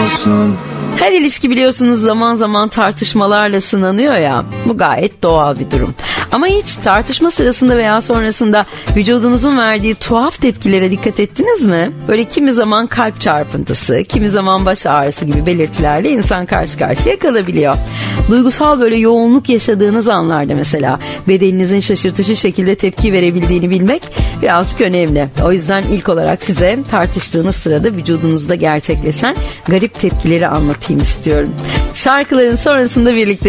olsun. Her ilişki biliyorsunuz zaman zaman tartışmalarla sınanıyor ya. Bu gayet doğal bir durum. Ama hiç tartışma sırasında veya sonrasında vücudunuzun verdiği tuhaf tepkilere dikkat ettiniz mi? Böyle kimi zaman kalp çarpıntısı, kimi zaman baş ağrısı gibi belirtilerle insan karşı karşıya kalabiliyor. Duygusal böyle yoğunluk yaşadığınız anlarda mesela bedeninizin şaşırtıcı şekilde tepki verebildiğini bilmek birazcık önemli. O yüzden ilk olarak size tartıştığınız sırada vücudunuzda gerçekleşen garip tepkileri anlatayım istiyorum. Şarkıların sonrasında birlikte